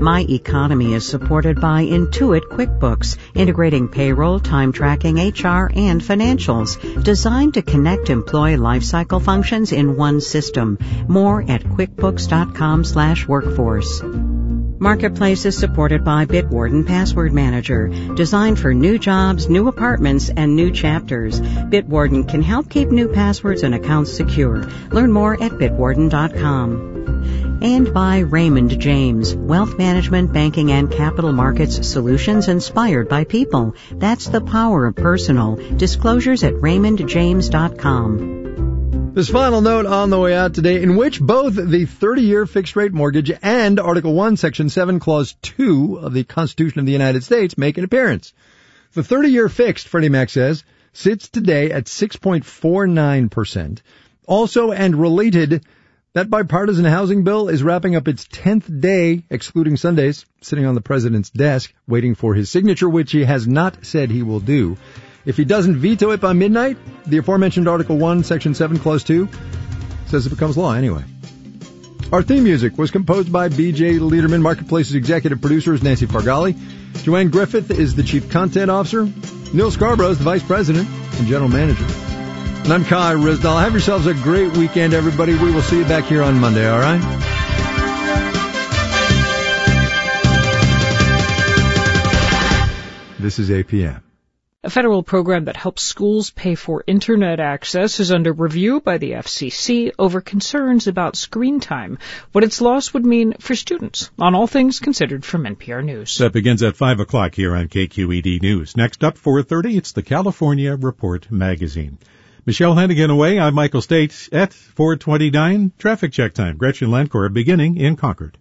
My Economy is supported by Intuit QuickBooks, integrating payroll, time tracking, HR, and financials, designed to connect employee lifecycle functions in one system. More at quickbooks.com/workforce. Marketplace is supported by Bitwarden Password Manager, designed for new jobs, new apartments, and new chapters. Bitwarden can help keep new passwords and accounts secure. Learn more at bitwarden.com. And by Raymond James, wealth management, banking, and capital markets solutions inspired by people. That's the power of personal. Disclosures at raymondjames.com. This final note on the way out today, in which both the 30-year fixed-rate mortgage and Article 1, Section 7, Clause 2 of the Constitution of the United States make an appearance. The 30-year fixed, Freddie Mac says, sits today at 6.49%. Also and related, that bipartisan housing bill is wrapping up its 10th day, excluding Sundays, sitting on the president's desk, waiting for his signature, which he has not said he will do. If he doesn't veto it by midnight, the aforementioned Article 1, Section 7, Clause 2 says it becomes law anyway. Our theme music was composed by B.J. Liederman. Marketplace's executive producer is Nancy Fargali. Joanne Griffith is the chief content officer. Neil Scarborough is the vice president and general manager. And I'm Kai Rizdal. Have yourselves a great weekend, everybody. We will see you back here on Monday, all right? This is APM. A federal program that helps schools pay for Internet access is under review by the FCC over concerns about screen time, what its loss would mean for students. On All Things Considered from NPR News. That begins at 5 o'clock here on KQED News. Next up, 4:30, it's the California Report magazine. Michelle Hennigan away. I'm Michael State at 4:29. Traffic check time. Gretchen Lancor beginning in Concord.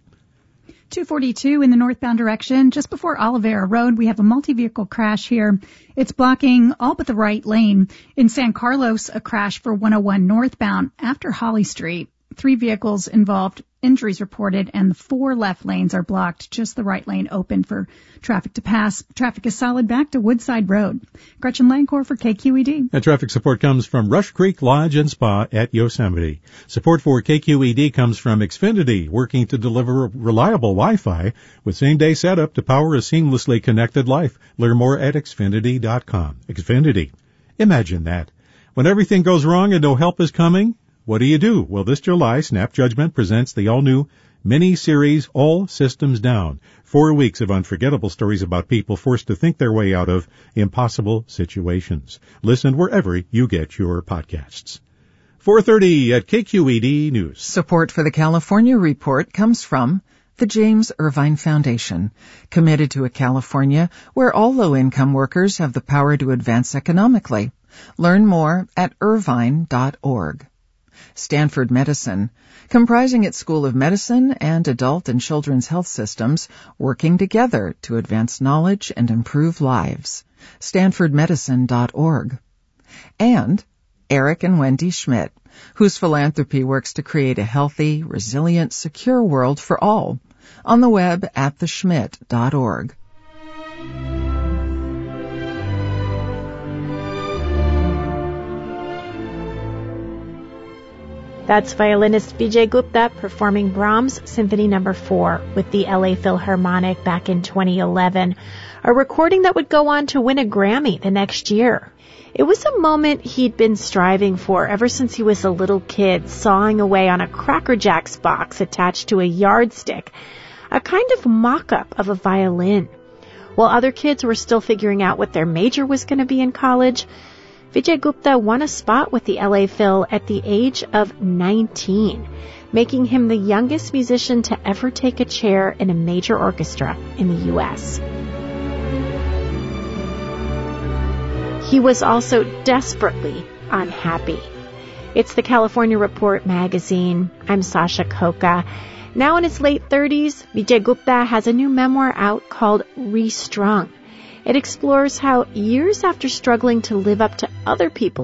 242 in the northbound direction. Just before Oliveira Road, we have a multi-vehicle crash here. It's blocking all but the right lane. In San Carlos, a crash for 101 northbound after Holly Street. 3 vehicles involved, injuries reported, and the 4 left lanes are blocked. Just the right lane open for traffic to pass. Traffic is solid back to Woodside Road. Gretchen Lancor for KQED. And traffic support comes from Rush Creek Lodge and Spa at Yosemite. Support for KQED comes from Xfinity, working to deliver reliable Wi-Fi with same-day setup to power a seamlessly connected life. Learn more at Xfinity.com. Xfinity. Imagine that. When everything goes wrong and no help is coming, what do? Well, this July, Snap Judgment presents the all-new mini-series All Systems Down. 4 weeks of unforgettable stories about people forced to think their way out of impossible situations. Listen wherever you get your podcasts. 4:30 at KQED News. Support for the California Report comes from the James Irvine Foundation, committed to a California where all low-income workers have the power to advance economically. Learn more at irvine.org. Stanford Medicine, comprising its School of Medicine and Adult and Children's Health Systems, working together to advance knowledge and improve lives. StanfordMedicine.org. And Eric and Wendy Schmidt, whose philanthropy works to create a healthy, resilient, secure world for all. On the web at theschmidt.org. That's violinist Vijay Gupta performing Brahms Symphony No. 4 with the LA Philharmonic back in 2011, a recording that would go on to win a Grammy the next year. It was a moment he'd been striving for ever since he was a little kid, sawing away on a Cracker Jacks box attached to a yardstick, a kind of mock-up of a violin. While other kids were still figuring out what their major was going to be in college, Vijay Gupta won a spot with the LA Phil at the age of 19, making him the youngest musician to ever take a chair in a major orchestra in the U.S. He was also desperately unhappy. It's the California Report magazine. I'm Sasha Khokha. Now in his late 30s, Vijay Gupta has a new memoir out called Restrung. It explores how years after struggling to live up to other people's